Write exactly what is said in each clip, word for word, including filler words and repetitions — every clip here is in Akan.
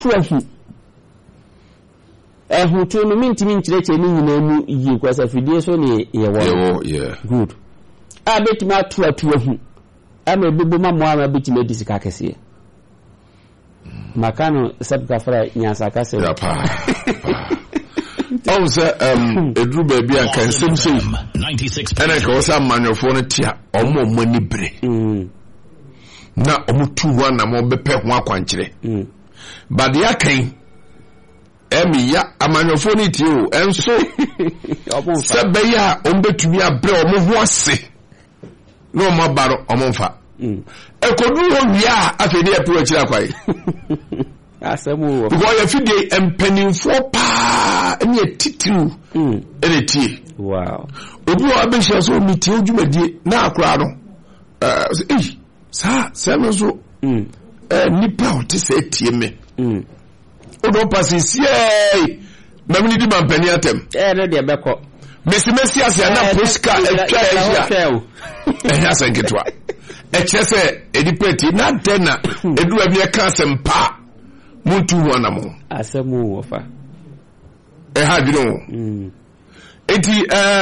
to ahu ehu to no mintimi nkyereke ni nyina mu yi kwasa fidie so ne ye wo yeah good a betimi atu atu ahu ama bibo ma mo ama betimi disika kese makano sabka fra nyasa kase ya pa also um edru ba bia kan sim so ana ka wasa manofo no tia omo mani bre mm na omo tu wa na mo bepe ho akwankyere mm but ya kan emi ya amanofo no tie o enso sebe ya ombetumi abre omo ho ase no mo baro omo mfa mm ekodu ho wia afedi epo akira kwai asemu wo because ya fidie empanimfo pa eni etitiu mm ene tie wow obi wa abehia so mitie odwumadie na akora no eh eh sa sema so mm eh nipa oti se tie me mm odo pasisi eh na mini di mampani atem eh no de beko mesi mesi asia na poska etwa ehia ehia senketwa echese edipeti na dena edu abi eka sempa muntu hu na mo asemu wo fa eh ha bi no mm enti eh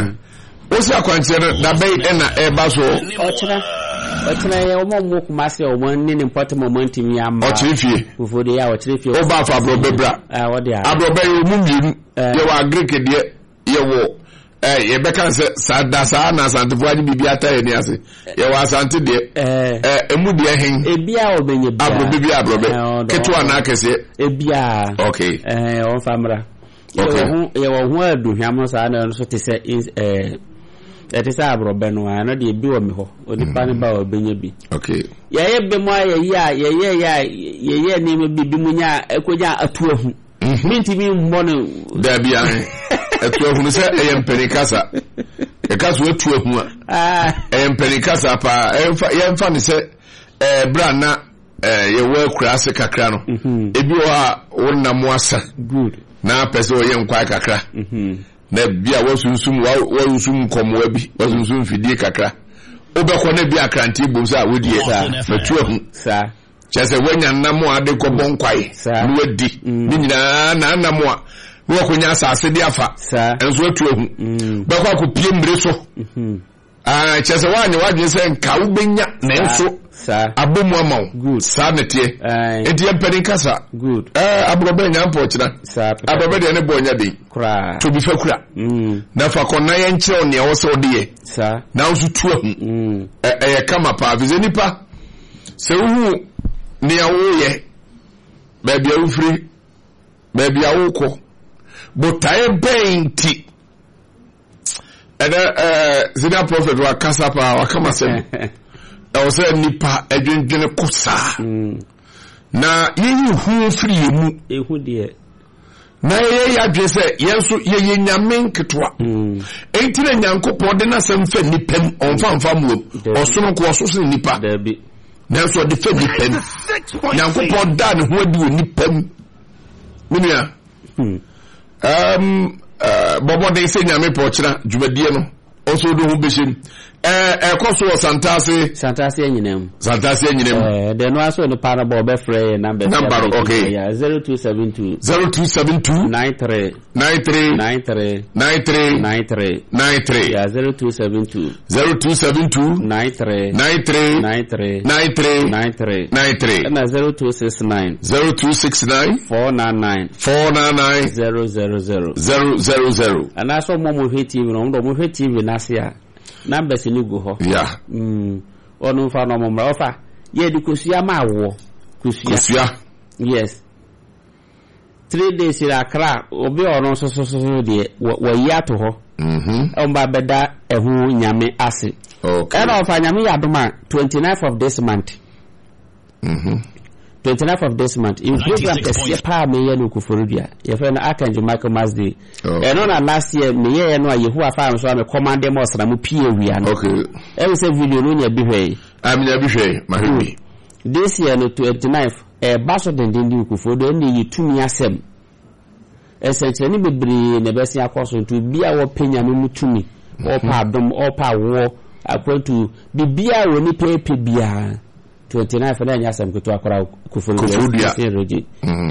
osi akwanchere da bai ena e baso ochira ochira ye omo mo kumase omo ni ni mpoti momenti mi ama ochire fie fufode ya ochire fie o ba fa abro bebra ah wode a abro be yo mumienu ye wa agreke de ye wo eh ye beka se sada sa na santifo adi bibia ta ye ni ase ye wa asante de eh eh emu de hen ebia obenye bia abro bibia abro be ketwa na akese ebia okay eh on famra okay ye wo ho aduhwam sa na so te se eh etisa abro be no ana de bi wo me ho onipa ne ba obenye bi okay ye ye be mo ye ya ye ye ya ye ye ni me bibi munya ekoja atu ahu minti mi mmono da bia atu ahu se eyem penikasa e kaso atu ahu a eyem penikasa pa ye mfa ne se eh bra na eh ye wa kura se kakra no ebi wo a wonna mo asa good na pese wo ye nkwa kakra mhm na bia wosunsum wa wosunsum komwa bi wosunsum fidie kakra obekọ na bia akranti bomsa a wodie matu ahu sa chese wanya namo ade ko bonkwai ni wadi ni nyina na namo a wo konya asase di afa enso atu ahu bekọ akopie mbre so mhm ah chese wanya wadwe se nka wo benya na enso sa abomu amaw sa netie enti empeni kasa good eh abrobe nya mpo kira sa abrobe de ne bonya de kra to bi fakura mm na fa konna ye nkyerɛ ne wo so de ye sa na wo tu ahu mm eh eh kama pa vize nipa se wu ne awo ye ba bia wo firi ba bia wo kɔ botae benti eda eh zina prophet wa kasapa wa kama sem I was a nipa edwendwene kosa na yeyi hu firi mu ehu de na ye ya dwese yenso ye ye nyame nketwa enti na nyankopɔ de na sem fa nipam onfa mfa mu osono ko ososo nipa dabi na so de fa nipam nyankopɔ da ne ho adi nipam munia um bobo de se nyame pɔ kira dwumadie no also do hu behim eh eh koso santase santase anyinam santase anyinam eh de no aso no para bo be frɛ number number okay yeah zero two seven two zero two seven two nine three nine three nine three nine three nine three nine three yeah zero two seven two zero two seven two nine three nine three nine three nine three nine three nine three and zero two six nine zero two six nine four nine nine four nine nine zero zero zero zero zero zero and aso mo mo hwe T V no mo hwe T V na se a numbers ni go ho yeah mm onu fa no mo mra ofa ye di kosua ma wo kosua kosua yes three days ira kra obi ono so so so de wo ya to ho mhm on ba beda ehu nyame ase okay and ofa nyame ya doma twenty-ninth of this month mhm twenty-ninth of this month in program kese pa me ye no kuforudia ye fe na Archangel Michael Masday e no na last year me ye no Yehowa fa so am command them osra mu pie wia no okay e we say video no nya bi hwe am nya bi hwe ma hwe this year no twenty-ninth e baso den den di kufodo ne yitumi asem essentially ni bebre ne besi akoso ntu bia wo penya no mutumi o pa adom o pa wo akwantu bibia wo ni pepe bia twenty-nine for na nya asem keto akora kufodo kufodo